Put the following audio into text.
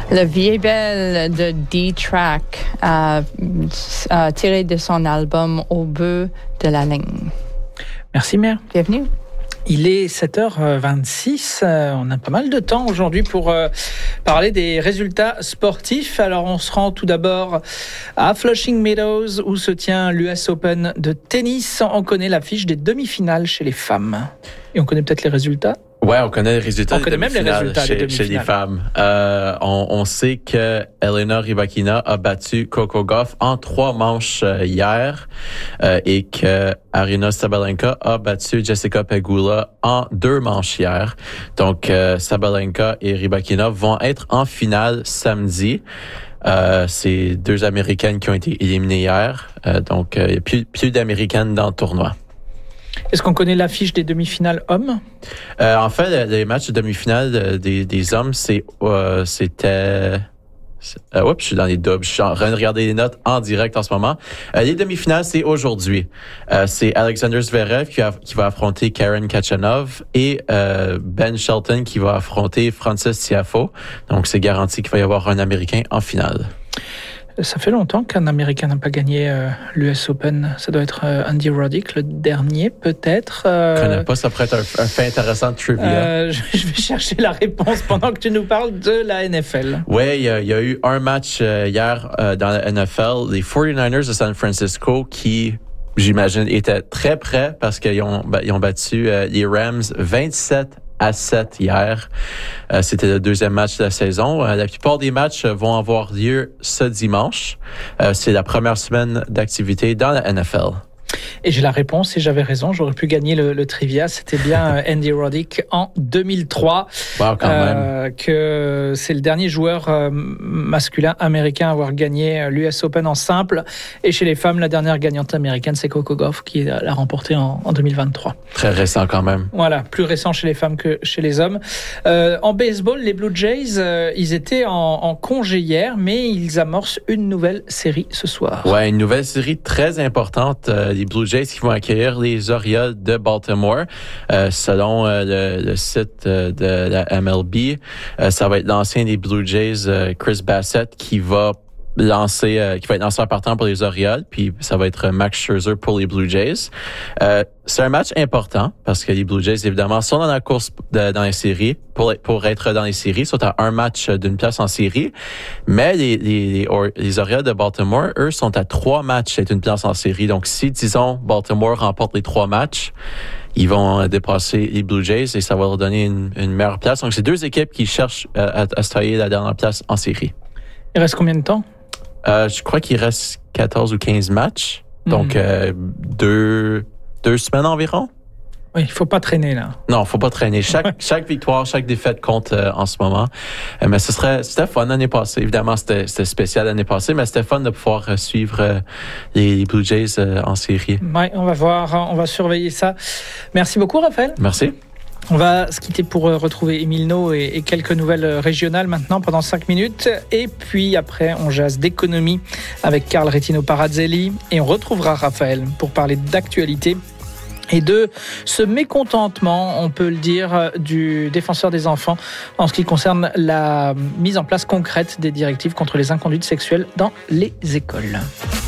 Le Vieille Belle de D-Track, tiré de son album Au bout de la ligne. Merci, Mère. Bienvenue. Il est 7h26, on a pas mal de temps aujourd'hui pour parler des résultats sportifs. Alors on se rend tout d'abord à Flushing Meadows où se tient l'US Open de tennis. On connaît l'affiche des demi-finales chez les femmes. Et on connaît peut-être les résultats. Ouais, on connaît les résultats. On connaît même les résultats chez les femmes. On sait que Elena Rybakina a battu Coco Gauff en 3 manches hier et que Aryna Sabalenka a battu Jessica Pegula en 2 manches hier. Donc Sabalenka et Rybakina vont être en finale samedi. C'est 2 Américaines qui ont été éliminées hier. Donc il n'y a plus d'Américaines dans le tournoi. Est-ce qu'on connaît l'affiche des demi-finales hommes? En fait, les matchs de demi-finale des hommes, c'était... je suis dans les doubles. Je suis en train de regarder les notes en direct en ce moment. Les demi-finales, c'est aujourd'hui. C'est Alexander Zverev qui va affronter Karen Khachanov et Ben Shelton qui va affronter Frances Tiafoe. Donc, c'est garanti qu'il va y avoir un Américain en finale. Ça fait longtemps qu'un Américain n'a pas gagné l'US Open. Ça doit être Andy Roddick, le dernier peut-être. Je connais pas, ça pourrait être un fait intéressant de trivia. Je vais chercher la réponse pendant que tu nous parles de la NFL. Oui, il y a eu un match hier dans la NFL. Les 49ers de San Francisco qui, j'imagine, étaient très près parce qu'ils ont battu les Rams 27-7 hier. C'était le 2e match de la saison. La plupart des matchs vont avoir lieu ce dimanche. C'est la première semaine d'activité dans la NFL. Et j'ai la réponse et j'avais raison, j'aurais pu gagner le trivia. C'était bien Andy Roddick en 2003. Wow, quand même. Que c'est le dernier joueur masculin américain à avoir gagné l'US Open en simple. Et chez les femmes, la dernière gagnante américaine, c'est Coco Gauff qui l'a remporté en 2023. Très récent quand même. Voilà, plus récent chez les femmes que chez les hommes. En baseball, les Blue Jays, ils étaient en congé hier, mais ils amorcent une nouvelle série ce soir. Ouais, une nouvelle série très importante. Les Blue Jays qui vont accueillir les Orioles de Baltimore. Selon le site de la MLB, ça va être l'ancien des Blue Jays, Chris Bassett, qui va être lanceur partant pour les Orioles, puis ça va être Max Scherzer pour les Blue Jays. C'est un match important parce que les Blue Jays, évidemment, sont dans la course dans les séries. Pour être dans les séries, sont à un match d'une place en série. Mais les Orioles de Baltimore, eux, sont à 3 matchs d'une place en série. Donc, si, disons, Baltimore remporte les 3 matchs, ils vont dépasser les Blue Jays et ça va leur donner une meilleure place. Donc, c'est 2 équipes qui cherchent à se tailler la dernière place en série. Il reste combien de temps? Je crois qu'il reste 14 ou 15 matchs. Donc, 2 semaines environ. Oui, il faut pas traîner, là. Non, faut pas traîner. Chaque victoire, chaque défaite compte en ce moment. Mais c'était fun l'année passée. Évidemment, c'était spécial l'année passée, mais c'était fun de pouvoir suivre les Blue Jays en série. Oui, on va voir, on va surveiller ça. Merci beaucoup, Raphaël. Merci. On va se quitter pour retrouver Émile No et quelques nouvelles régionales maintenant pendant 5 minutes. Et puis après, on jase d'économie avec Carl Retino Parazzelli. Et on retrouvera Raphaël pour parler d'actualité et de ce mécontentement, on peut le dire, du défenseur des enfants en ce qui concerne la mise en place concrète des directives contre les inconduites sexuelles dans les écoles.